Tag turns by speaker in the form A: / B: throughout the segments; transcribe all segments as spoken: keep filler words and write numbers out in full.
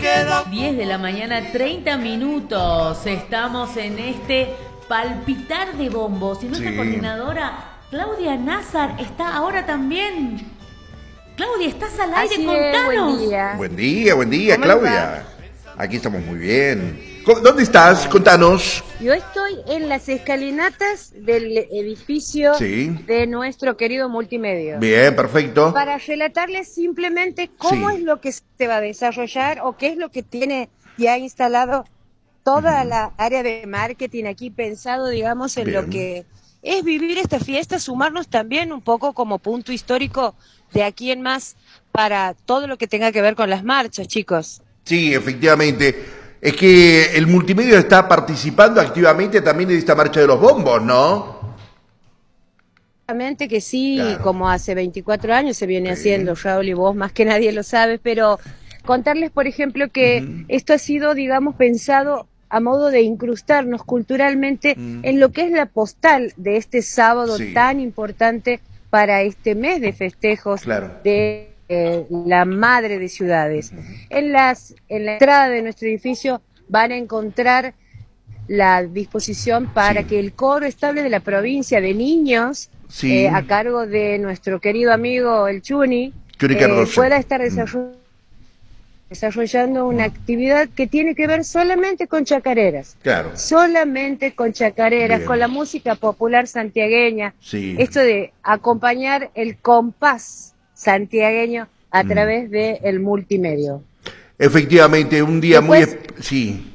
A: diez de la mañana, treinta minutos. Estamos en este palpitar de bombos. Y nuestra sí. coordinadora, Claudia Nazar, está ahora también. Claudia, estás al aire,
B: Así
A: contanos.
B: Es, buen día.
C: Buen día, buen día, Claudia. Aquí estamos muy bien. ¿Dónde estás? Contanos.
B: Yo estoy en las escalinatas del edificio sí. de nuestro querido Multimedia.
C: Bien, perfecto.
B: Para relatarles simplemente cómo sí. es lo que se va a desarrollar o qué es lo que tiene ya instalado toda uh-huh. la área de marketing aquí pensado, digamos, en Bien. lo que es vivir esta fiesta, sumarnos también un poco como punto histórico de aquí en más para todo lo que tenga que ver con las marchas, chicos.
C: Sí, efectivamente. Es que el multimedia está participando activamente también en esta marcha de los bombos, ¿no?
B: Obviamente que sí, claro. como hace veinticuatro años se viene sí. haciendo, Raúl, y vos más que nadie lo sabes, pero contarles, por ejemplo, que uh-huh. esto ha sido, digamos, pensado a modo de incrustarnos culturalmente uh-huh. en lo que es la postal de este sábado sí. tan importante para este mes de festejos claro. de... Eh, la madre de ciudades. Uh-huh. En las en la entrada de nuestro edificio van a encontrar la disposición para sí. que el coro estable de la provincia de niños, sí. eh, a cargo de nuestro querido amigo el Chuni, eh, pueda estar desarrollando, uh-huh. desarrollando una actividad que tiene que ver solamente con chacareras.
C: Claro.
B: Solamente con chacareras, Bien. con la música popular santiagueña.
C: Sí.
B: Esto de acompañar el compás santiagueño a mm. través del de multimedia.
C: Efectivamente, un día Después, muy... Sí.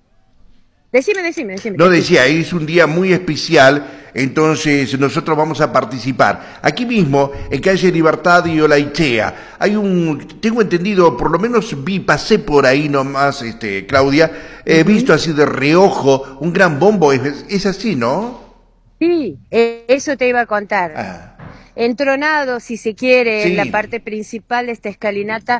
B: Decime, decime, decime.
C: No, decía, es un día muy especial, entonces nosotros vamos a participar. Aquí mismo, en calle Libertad y Olaichea, hay un... Tengo entendido, por lo menos vi, pasé por ahí nomás, este, Claudia, he uh-huh. visto así de reojo un gran bombo, es, es así, ¿no?
B: Sí, eso te iba a contar. Ah. Entronado, si se quiere, sí. en la parte principal de esta escalinata,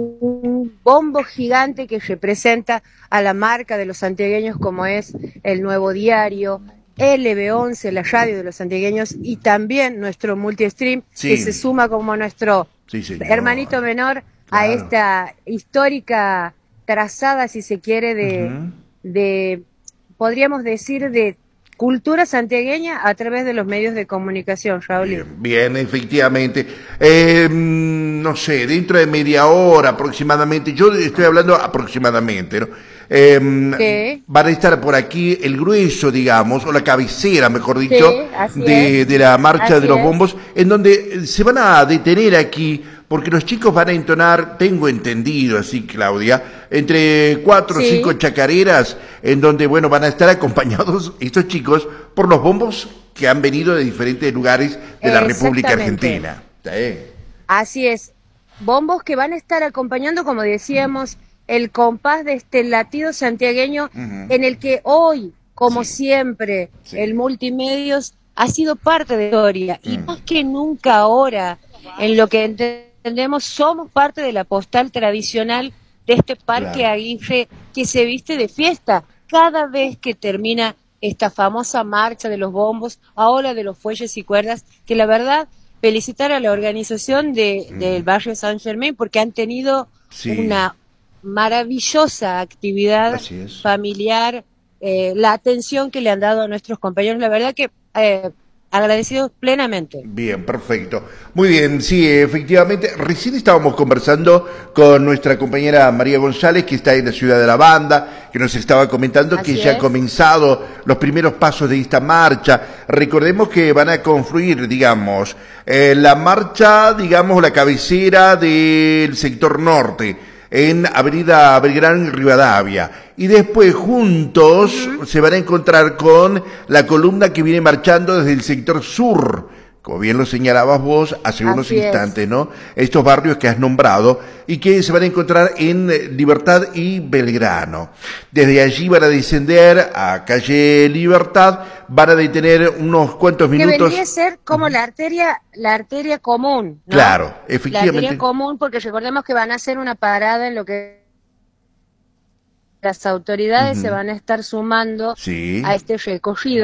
B: un bombo gigante que representa a la marca de los santiagueños como es el Nuevo Diario, L B once, la radio de los santiagueños, y también nuestro multistream, sí. que se suma como nuestro sí, hermanito menor claro. a esta histórica trazada, si se quiere, de, uh-huh. de podríamos decir, de cultura santiagueña a través de los medios de comunicación, Raúl.
C: Bien, bien, efectivamente. Eh, no sé, dentro de media hora aproximadamente, yo estoy hablando aproximadamente, ¿no? Eh, van a estar por aquí el grueso, digamos, o la cabecera, mejor dicho, sí, de, de la marcha así de los es. bombos, en donde se van a detener aquí, porque los chicos van a entonar, tengo entendido así, Claudia, entre cuatro o sí. cinco chacareras, en donde, bueno, van a estar acompañados estos chicos por los bombos que han venido de diferentes lugares de la República Argentina. ¿Sí?
B: Así es, bombos que van a estar acompañando, como decíamos, el compás de este latido santiagueño, uh-huh. en el que hoy, como sí. siempre, sí. el multimedios ha sido parte de la historia, uh-huh. y más que nunca ahora, en lo que entendemos, somos parte de la postal tradicional de este Parque claro. Aguirre que se viste de fiesta cada vez que termina esta famosa marcha de los bombos, ahora de los fuelles y cuerdas, que la verdad, felicitar a la organización de, mm. del barrio San Germán, porque han tenido sí. una maravillosa actividad familiar, eh, la atención que le han dado a nuestros compañeros, la verdad que eh, agradecidos plenamente.
C: Bien, perfecto. Muy bien, sí, efectivamente. Recién estábamos conversando con nuestra compañera María González, que está en la ciudad de la Banda, que nos estaba comentando Así que es. ya han comenzado los primeros pasos de esta marcha. Recordemos que van a confluir, digamos, eh, la marcha, digamos, la cabecera del sector norte, en Avenida Belgrano y Rivadavia, y después juntos uh-huh. se van a encontrar con la columna que viene marchando desde el sector sur, como bien lo señalabas vos hace Así unos instantes, es. ¿no? Estos barrios que has nombrado y que se van a encontrar en Libertad y Belgrano. Desde allí van a descender a calle Libertad, van a detener unos cuantos minutos. Que
B: vendría a ser como la arteria, la arteria común, ¿no?
C: Claro, efectivamente.
B: La arteria común, porque recordemos que van a hacer una parada en lo que las autoridades uh-huh. se van a estar sumando sí. a este recorrido.